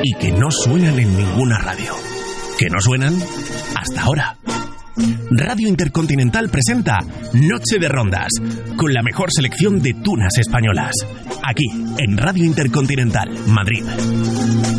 y que no suenan en ninguna radio. ¿Que no suenan? Hasta ahora. Radio Intercontinental presenta Noche de Rondas, con la mejor selección de tunas españolas. Aquí, en Radio Intercontinental, Madrid.